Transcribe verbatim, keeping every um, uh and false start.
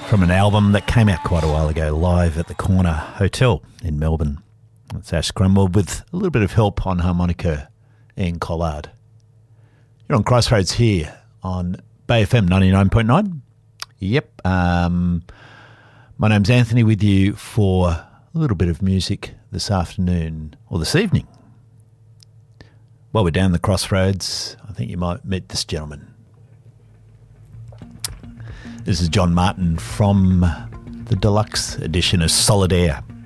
from an album that came out quite a while ago, live at the Corner Hotel in Melbourne. It's Ash Grunwald with a little bit of help on harmonica, Ian Collard. You're on Crossroads here on Bay F M ninety-nine point nine. Yep. Um, my name's Anthony, with you for a little bit of music this afternoon, or this evening. While we're down the Crossroads, I think you might meet this gentleman. This is John Martin from the deluxe edition of Solid Air.